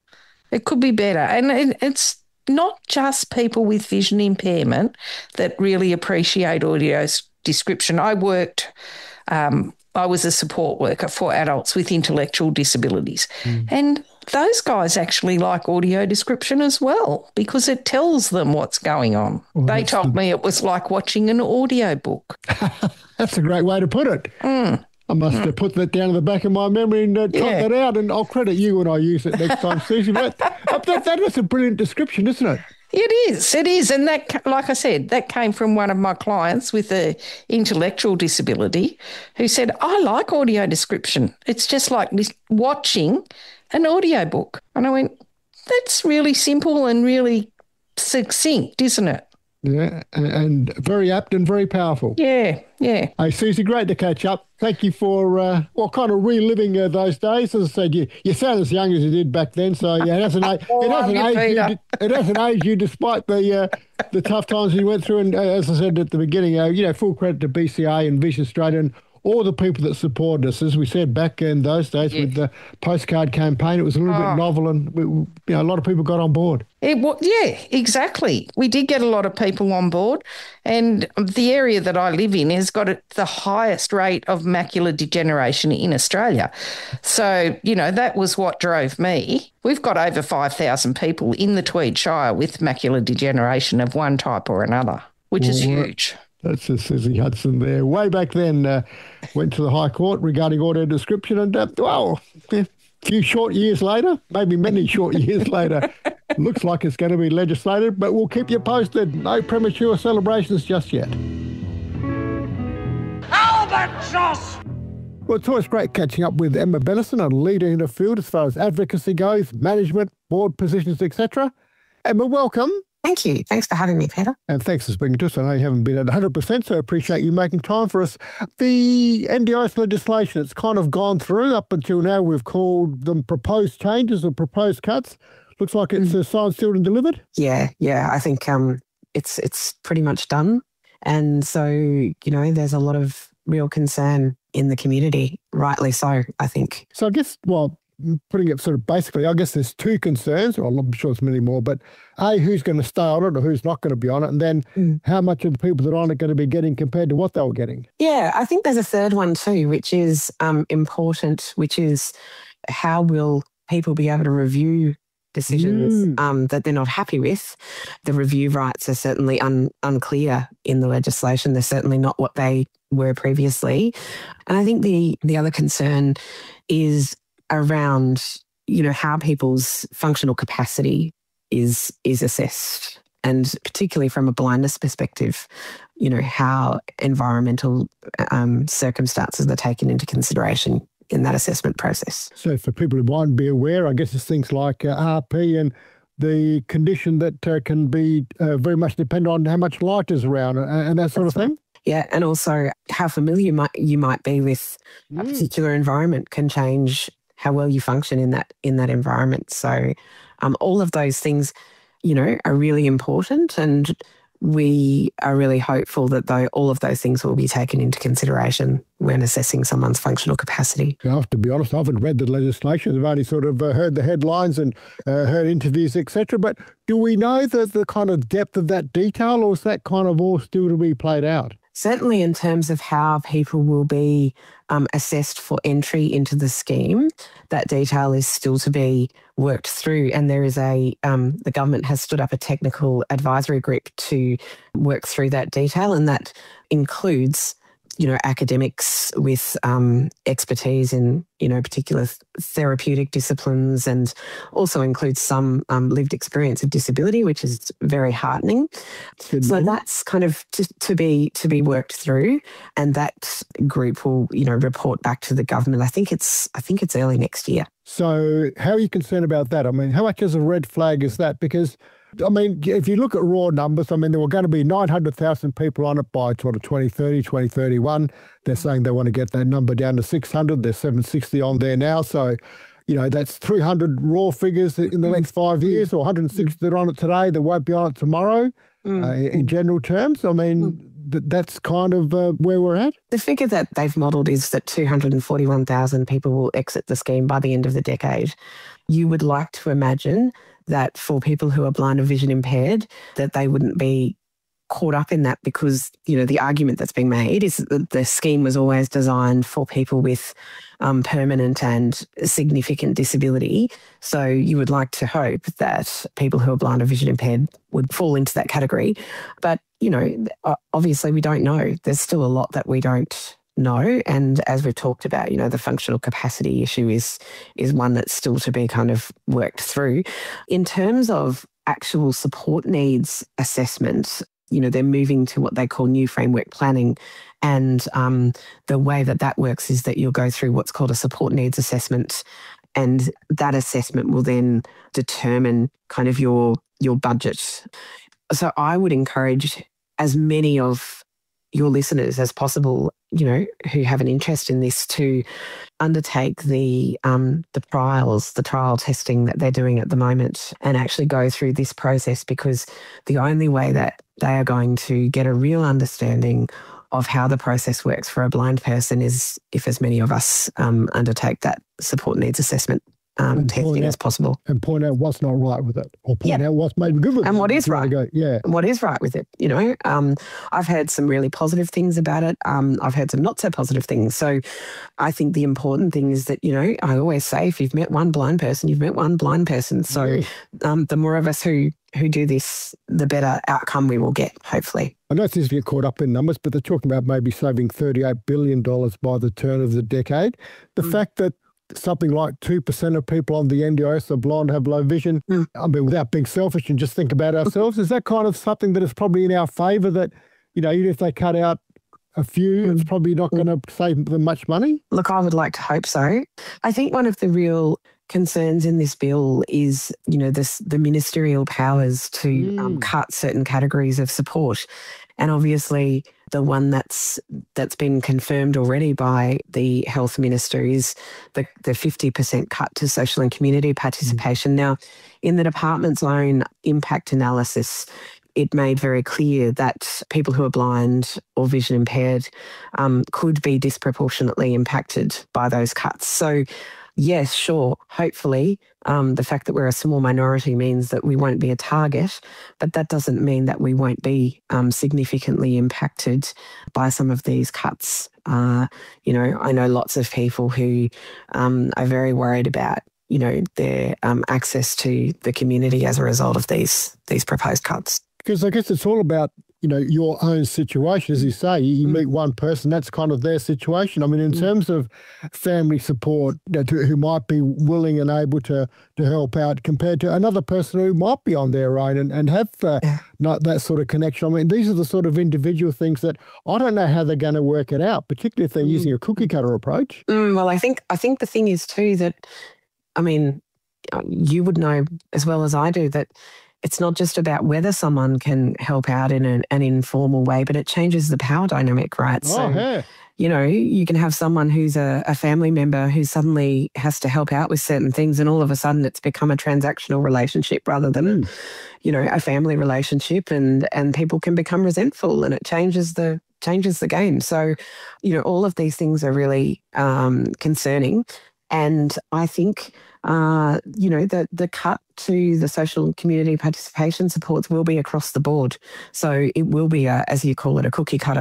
It could be better. And it, it's not just people with vision impairment that really appreciate audio description. I worked... Um, I was a support worker for adults with intellectual disabilities. Mm. And those guys actually like audio description as well because it tells them what's going on. Well, they told the... me it was like watching an audio book. That's a great way to put it. Mm. I must mm. put that down in the back of my memory and uh, type yeah. that out, and I'll credit you when I use it next time, Susie. But that, that is a brilliant description, isn't it? It is. It is. And that, like I said, that came from one of my clients with an intellectual disability who said, I like audio description. It's just like watching an audio book. And I went, that's really simple and really succinct, isn't it? Yeah, and very apt and very powerful. Yeah, yeah. Hey, Susie, great to catch up. Thank you for, uh, well, kind of reliving uh, those days. As I said, you, you sound as young as you did back then, so yeah, it hasn't, it hasn't, aged, you, it hasn't aged you despite the uh, the tough times you went through. And uh, as I said at the beginning, uh, you know, full credit to B C A and Vision Australia and all the people that supported us. As we said back in those days yeah. with the postcard campaign, it was a little oh. bit novel and we, you know, a lot of people got on board. It was, yeah, exactly. We did get a lot of people on board, and the area that I live in has got the highest rate of macular degeneration in Australia. So, you know, that was what drove me. We've got over five thousand people in the Tweed Shire with macular degeneration of one type or another, which well, is huge. That's a Susie Hudson there. Way back then, uh, went to the High Court regarding audio description and, uh, well, a few short years later, maybe many short years later, looks like it's going to be legislated, but we'll keep you posted. No premature celebrations just yet. Albatross! Well, it's always great catching up with Emma Bennison, a leader in the field as far as advocacy goes, management, board positions, et cetera. Emma, welcome. Thank you. Thanks for having me, Peter. And thanks for speaking to us. I know you haven't been at one hundred percent, so I appreciate you making time for us. The N D I S legislation, it's kind of gone through. Up until now, we've called them proposed changes or proposed cuts. Looks like it's mm. signed, sealed and delivered. Yeah, yeah. I think um, it's it's pretty much done. And so, you know, there's a lot of real concern in the community, rightly so, I think. So I guess, well, putting it sort of basically, I guess there's two concerns, well, I'm sure there's many more, but A, who's going to stay on it or who's not going to be on it, and then mm. how much of the people that are on it going to be getting compared to what they were getting? Yeah, I think there's a third one too, which is um, important, which is how will people be able to review decisions mm. um, that they're not happy with. The review rights are certainly un- unclear in the legislation. They're certainly not what they were previously. And I think the the other concern is around, you know, how people's functional capacity is is assessed, and particularly from a blindness perspective, you know, how environmental um, circumstances are taken into consideration in that assessment process. So for people who might be aware, I guess it's things like uh, R P and the condition that uh, can be uh, very much dependent on how much light is around and, and that sort That's of thing. Right. Yeah, and also how familiar you might, you might be with mm. a particular environment can change how well you function in that in that environment. So um, all of those things, you know, are really important, and we are really hopeful that though all of those things will be taken into consideration when assessing someone's functional capacity. I have to be honest, I haven't read the legislation. I've only sort of uh, heard the headlines and uh, heard interviews, et cetera. But do we know the, the kind of depth of that detail, or is that kind of all still to be played out? certainly in terms of how people will be um, assessed for entry into the scheme, that detail is still to be worked through. And there is a, um, the government has stood up a technical advisory group to work through that detail, and that includes, you know, academics with um, expertise in, you know, particular th- therapeutic disciplines, and also includes some um, lived experience of disability, which is very heartening. Good so morning. That's kind of to, to be to be worked through, and that group will, you know, report back to the government. I think it's I think it's early next year. So how are you concerned about that? I mean, how much of a red flag is that? Because I mean, if you look at raw numbers, I mean, there were going to be nine hundred thousand people on it by sort of twenty thirty, twenty thirty-one. They're saying they want to get that number down to six hundred. There's seven sixty on there now. So, you know, that's three hundred raw figures in the next five years, or one hundred sixty that are on it today that won't be on it tomorrow, mm. uh, in general terms. I mean, mm. th- that's kind of uh, where we're at. The figure that they've modelled is that two hundred forty-one thousand people will exit the scheme by the end of the decade. You would like to imagine that for people who are blind or vision impaired, that they wouldn't be caught up in that, because, you know, the argument that's being made is that the scheme was always designed for people with um, permanent and significant disability. So you would like to hope that people who are blind or vision impaired would fall into that category. But, you know, obviously we don't know. There's still a lot that we don't know. And as we've talked about, you know, the functional capacity issue is is one that's still to be kind of worked through. In terms of actual support needs assessment, you know, they're moving to what they call new framework planning. And um, the way that that works is that you'll go through what's called a support needs assessment. And that assessment will then determine kind of your your budget. So I would encourage as many of your listeners as possible, you know, who have an interest in this, to undertake the um, the trials, the trial testing that they're doing at the moment, and actually go through this process, because the only way that they are going to get a real understanding of how the process works for a blind person is if as many of us um, undertake that support needs assessment Um, testing out, as possible. And point out what's not right with it, or point yep. out what's maybe good with and it. And what is right. Go, yeah. And what is right with it, you know. Um, I've heard some really positive things about it. Um, I've heard some not so positive things. So I think the important thing is that, you know, I always say, if you've met one blind person, you've met one blind person. So yeah. um, the more of us who, who do this, the better outcome we will get, hopefully. I know it's easy to get caught up in numbers, but they're talking about maybe saving thirty-eight billion dollars by the turn of the decade. The mm. fact that something like two percent of people on the N D I S are blind, have low vision. Mm. I mean, without being selfish and just think about ourselves, is that kind of something that is probably in our favour, that, you know, even if they cut out a few, mm. it's probably not going to save them much money? Look, I would like to hope so. I think one of the real concerns in this bill is, you know, this, the ministerial powers to mm. um, cut certain categories of support. And obviously the one that's that's been confirmed already by the health minister is the, the fifty percent cut to social and community participation. Mm. Now, in the department's own impact analysis, it made very clear that people who are blind or vision impaired um, could be disproportionately impacted by those cuts. So, yes, sure, hopefully um, the fact that we're a small minority means that we won't be a target, but that doesn't mean that we won't be um, significantly impacted by some of these cuts. Uh, you know, I know lots of people who um, are very worried about, you know, their um, access to the community as a result of these these proposed cuts. Because I guess it's all about, you know, your own situation. As you say, you meet one person, that's kind of their situation. I mean, in terms of family support, you know, to, who might be willing and able to to help out compared to another person who might be on their own and, and have uh, yeah. not that sort of connection. I mean, these are the sort of individual things that I don't know how they're going to work it out, particularly if they're mm. using a cookie cutter approach. Mm, well, I think I think the thing is too that, I mean, you would know as well as I do that it's not just about whether someone can help out in an, an informal way, but it changes the power dynamic, right? Oh, so, yeah. you know, you can have someone who's a, a family member who suddenly has to help out with certain things, and all of a sudden it's become a transactional relationship rather than, mm. you know, a family relationship, and and people can become resentful, and it changes the changes the game. So, you know, all of these things are really um, concerning. And I think, uh, you know, the, the cut to the social community participation supports will be across the board. So it will be, a, as you call it, a cookie cutter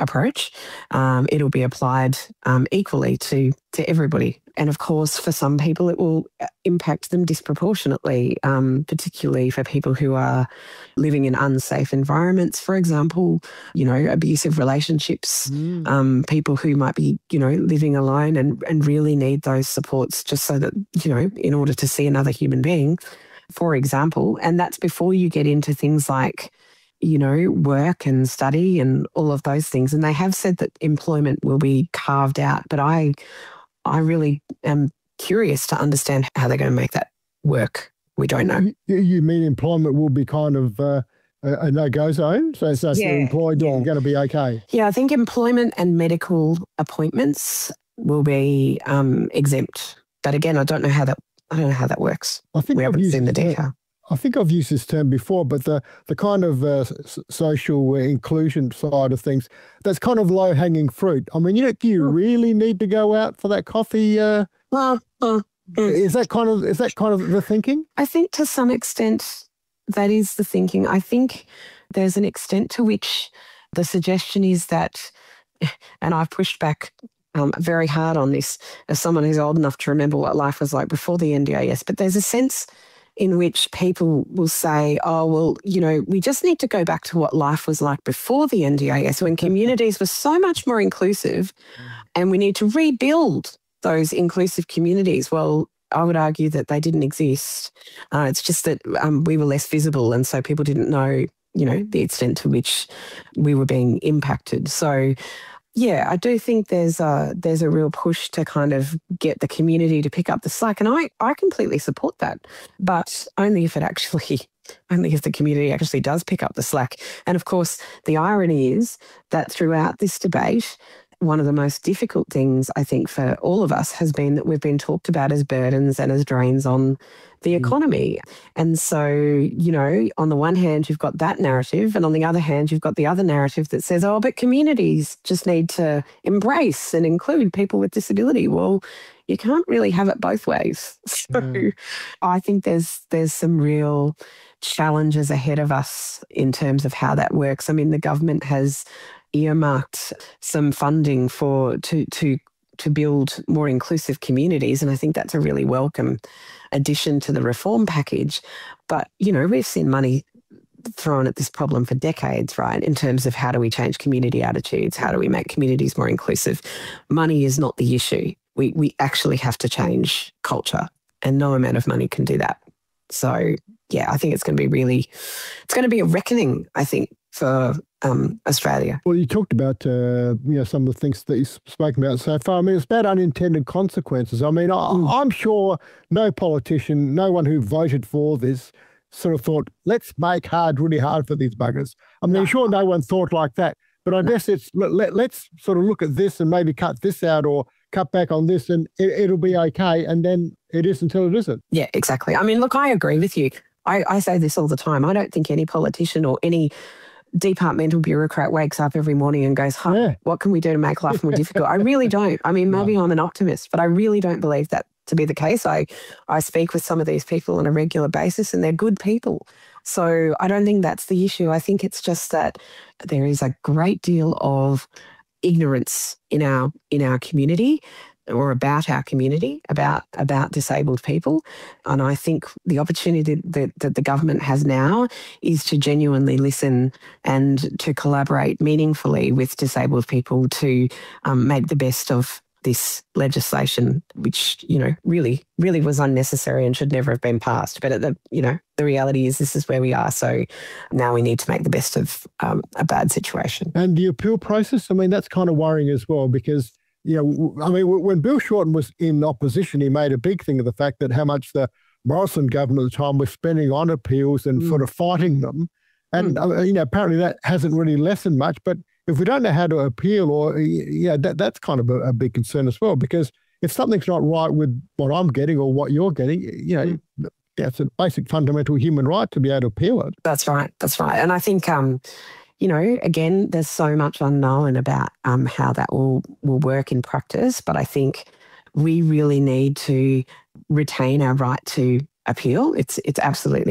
approach. Um, it'll be applied um, equally to to everybody. And of course, for some people, it will impact them disproportionately, um, particularly for people who are living in unsafe environments, for example, you know, abusive relationships, mm. um, people who might be, you know, living alone and, and really need those supports just so that, you know, in order to see another human being, for example. And that's before you get into things like, you know, work and study and all of those things. And they have said that employment will be carved out, but I... I really am curious to understand how they're going to make that work. We don't know. You, you mean employment will be kind of uh, a, a no-go zone? So, so yeah, if you're employed, yeah. you're going to be okay? Yeah, I think employment and medical appointments will be um, exempt. But again, I don't know how that I don't know how that works. I think we I've haven't used, seen the detail. I think I've used this term before, but the, the kind of uh, social inclusion side of things, that's kind of low-hanging fruit. I mean, you know, do you really need to go out for that coffee? Uh, well, uh, is that kind of is that kind of the thinking? I think to some extent that is the thinking. I think there's an extent to which the suggestion is that, and I've pushed back um, very hard on this as someone who's old enough to remember what life was like before the N D I S, but there's a sense in which people will say, oh, well, you know, we just need to go back to what life was like before the N D I S when communities were so much more inclusive and we need to rebuild those inclusive communities. Well, I would argue that they didn't exist. Uh, it's just that um, we were less visible and so people didn't know, you know, the extent to which we were being impacted. So, yeah, I do think there's a, there's a real push to kind of get the community to pick up the slack. And I, I completely support that, but only if it actually, only if the community actually does pick up the slack. And of course, the irony is that throughout this debate, one of the most difficult things, I think, for all of us has been that we've been talked about as burdens and as drains on the economy. And so, you know, on the one hand, you've got that narrative, and on the other hand, you've got the other narrative that says, oh, but communities just need to embrace and include people with disability. Well, you can't really have it both ways. So mm. I think there's there's some real challenges ahead of us in terms of how that works. I mean, the government has earmarked some funding for to to to build more inclusive communities, and I think that's a really welcome addition to the reform package. But, you know, we've seen money thrown at this problem for decades, right, in terms of how do we change community attitudes, how do we make communities more inclusive. Money is not the issue. We we actually have to change culture, and no amount of money can do that. So, yeah, I think it's going to be really, it's going to be a reckoning, I think, for um, Australia. Well, you talked about uh, you know, some of the things that you've spoken about so far. I mean, it's about unintended consequences. I mean, I, mm. I'm sure no politician, no one who voted for this sort of thought, let's make hard, really hard for these buggers. I mean, no. I'm sure no one thought like that. But I no. guess it's let, let, let's sort of look at this and maybe cut this out or cut back on this and it, it'll be okay. And then it is until it isn't. Yeah, exactly. I mean, look, I agree with you. I, I say this all the time. I don't think any politician or any departmental bureaucrat wakes up every morning and goes, huh, yeah. what can we do to make life more difficult? I really don't. I mean, maybe no. I'm an optimist, but I really don't believe that to be the case. I, I speak with some of these people on a regular basis and they're good people. So I don't think that's the issue. I think it's just that there is a great deal of ignorance in our in our community or about our community, about about disabled people. And I think the opportunity that, that the government has now is to genuinely listen and to collaborate meaningfully with disabled people to um, make the best of this legislation, which, you know, really, really was unnecessary and should never have been passed. But, at the, you know, the reality is this is where we are. So now we need to make the best of um, a bad situation. And the appeal process, I mean, that's kind of worrying as well because, you know, I mean, when Bill Shorten was in opposition, he made a big thing of the fact that how much the Morrison government at the time was spending on appeals and mm. sort of fighting them. And, mm. uh, you know, apparently that hasn't really lessened much. But if we don't know how to appeal or, yeah, that, that's kind of a, a big concern as well, because if something's not right with what I'm getting or what you're getting, you know, mm. yeah, it's a basic fundamental human right to be able to appeal it. That's right. That's right. And I think, um, you know, again, there's so much unknown about um, how that will, will work in practice, but I think we really need to retain our right to appeal. It's it's absolutely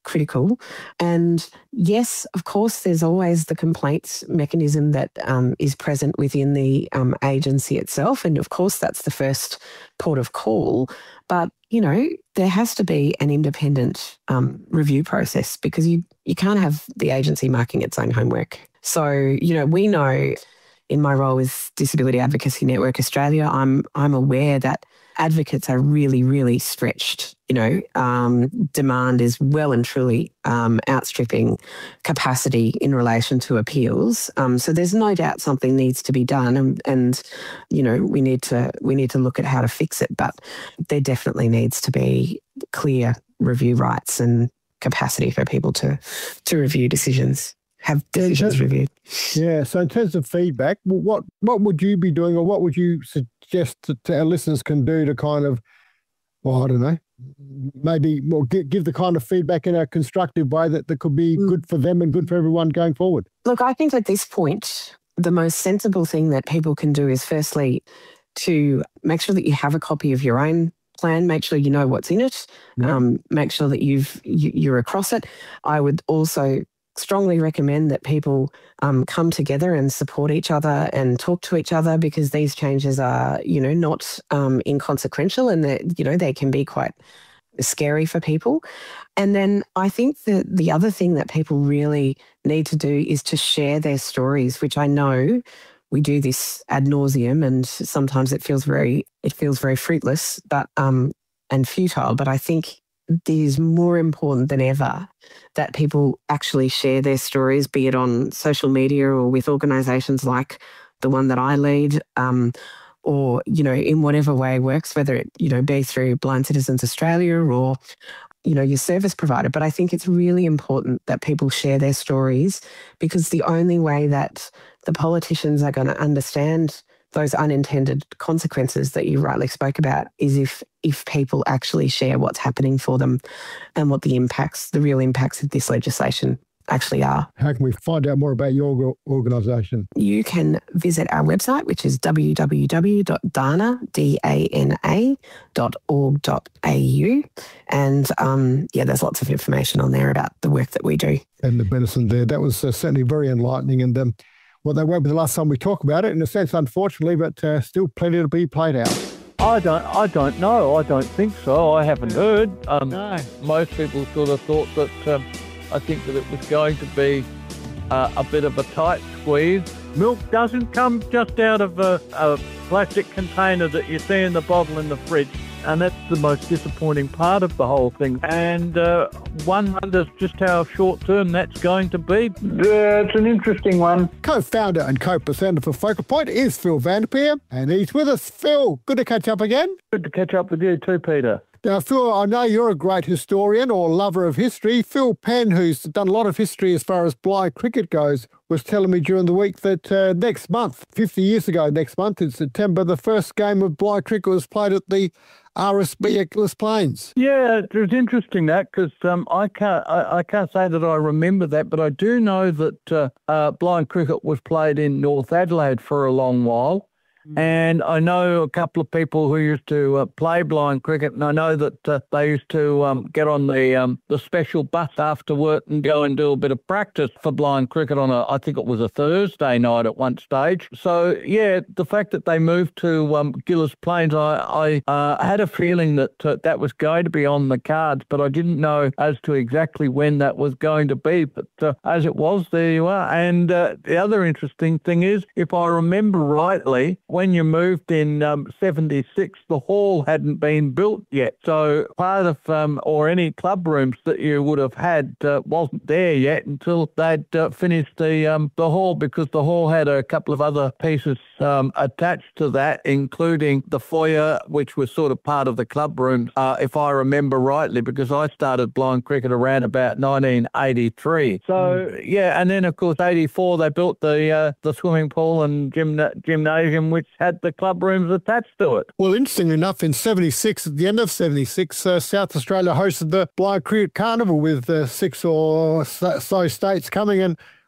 critical. And yes, of course, there's always the complaints mechanism that um, is present within the um, agency itself. And of course, that's the first port of call. But, you know, there has to be an independent um, review process, because you, you can't have the agency marking its own homework. So, you know, we know in my role with Disability Advocacy Network Australia, I'm I'm aware that advocates are really, really stretched. You know, um, demand is well and truly um, outstripping capacity in relation to appeals. Um, so there's no doubt something needs to be done, and, and you know, we need to we need to look at how to fix it. But there definitely needs to be clear review rights and capacity for people to to review decisions. Have decisions yeah, reviewed. Yeah. So in terms of feedback, what what would you be doing, or what would you suggest that our listeners can do to kind of, well, I don't know, maybe well, give, give the kind of feedback in a constructive way that, that could be mm. good for them and good for everyone going forward? Look, I think at this point, the most sensible thing that people can do is firstly to make sure that you have a copy of your own plan, make sure you know what's in it, yeah. um, make sure that you've, you, you're across it. I would also strongly recommend that people um, come together and support each other and talk to each other, because these changes are, you know, not um, inconsequential, and that, you know, they can be quite scary for people. And then I think that the other thing that people really need to do is to share their stories, which I know we do this ad nauseum, and sometimes it feels very, it feels very fruitless, but um, and futile. But I think it is more important than ever that people actually share their stories, be it on social media or with organisations like the one that I lead, um, or, you know, in whatever way works, whether it, you know, be through Blind Citizens Australia or, you know, your service provider. But I think it's really important that people share their stories, because the only way that the politicians are going to understand those unintended consequences that you rightly spoke about is if if people actually share what's happening for them and what the impacts, the real impacts of this legislation actually are. How can we find out more about your organisation? You can visit our website, which is w w w dot dana dot org dot a u, and um, yeah, there's lots of information on there about the work that we do. And the medicine there, that was uh, certainly very enlightening, and um, well, they won't be the last time we talk about it, in a sense, unfortunately, but uh, still plenty to be played out. I don't I don't know. I don't think so. I haven't heard. Um, no. Most people sort of thought that, um, I think that it was going to be uh, a bit of a tight squeeze. Milk doesn't come just out of a, a plastic container that you see in the bottle in the fridge. And that's the most disappointing part of the whole thing. And uh, one wonders just how short-term that's going to be. Uh, it's an interesting one. Co-founder and co-presenter for Focal Point is Phil Vanderpeer, and he's with us. Phil, good to catch up again. Good to catch up with you too, Peter. Now, Phil, I know you're a great historian or lover of history. Phil Penn, who's done a lot of history as far as blind cricket goes, was telling me during the week that uh, next month, fifty years ago next month in September, the first game of blind cricket was played at the R S B Eccles Plains. Yeah, it was interesting that, because um, I can't I, I can't say that I remember that, but I do know that uh, uh, blind cricket was played in North Adelaide for a long while. And I know a couple of people who used to uh, play blind cricket, and I know that uh, they used to um, get on the um, the special bus after work and go and do a bit of practice for blind cricket on a, I think it was a Thursday night at one stage. So, yeah, the fact that they moved to um, Gilles Plains, I, I uh, had a feeling that uh, that was going to be on the cards, but I didn't know as to exactly when that was going to be. But uh, as it was, there you are. And uh, the other interesting thing is, if I remember rightly, when you moved in um, seventy-six, the hall hadn't been built yet. So part of, um, or any club rooms that you would have had uh, wasn't there yet until they'd uh, finished the um, the hall, because the hall had a couple of other pieces um, attached to that, including the foyer, which was sort of part of the club room, uh, if I remember rightly, because I started blind cricket around about nineteen eighty-three. So, mm. yeah, and then, of course, eighty-four, they built the, uh, the swimming pool and gymna- gymnasium, which had the club rooms attached to it. Well, interestingly enough, in seventy-six, at the end of seventy-six, uh, South Australia hosted the Blind Cricket Carnival with uh, six or so states coming, and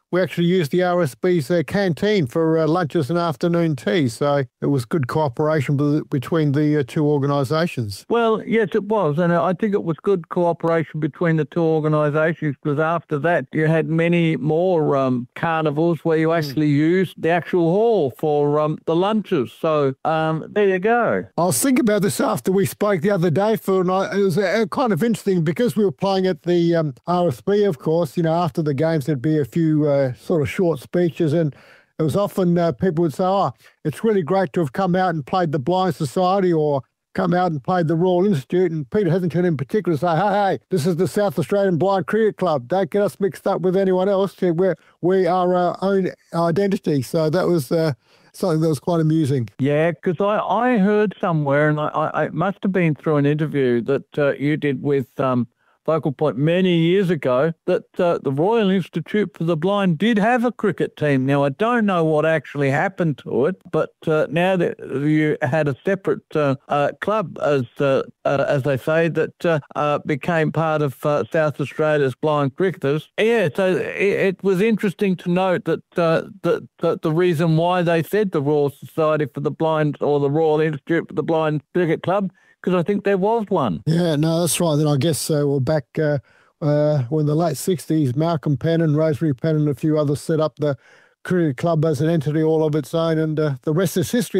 we actually used the R S B's uh, canteen for uh, lunches and afternoon tea. So it was good cooperation b- between the uh, two organisations. Well, yes, it was. And I think it was good cooperation between the two organisations, because after that you had many more um, carnivals where you actually mm. used the actual hall for um, the lunches. So um, there you go. I was thinking about this after we spoke the other day, Phil, and I, it was uh, kind of interesting because we were playing at the um, R S B, of course. You know, after the games there'd be a few uh, sort of short speeches, and it was often uh, people would say, oh, it's really great to have come out and played the Blind Society or come out and played the Royal Institute. And Peter Hetherington in particular say, hey, hey, this is the South Australian Blind Cricket Club. Don't get us mixed up with anyone else. We're, we are our own identity. So that was uh, something that was quite amusing. Yeah, because I, I heard somewhere, and I, I, it must have been through an interview that uh, you did with um, Focal Point many years ago, that uh, the Royal Institute for the Blind did have a cricket team. Now, I don't know what actually happened to it, but uh, now that you had a separate uh, uh, club, as uh, uh, as they say, that uh, uh, became part of uh, South Australia's blind cricketers. Yeah, so it, it was interesting to note that, uh, that, that the reason why they said the Royal Society for the Blind or the Royal Institute for the Blind Cricket Club, because I think there was one. Yeah, no, that's right. Then I guess uh, we're back uh, uh, when the late sixties, Malcolm Penn and Rosemary Penn and a few others set up the cricket club as an entity all of its own, and uh, the rest is history.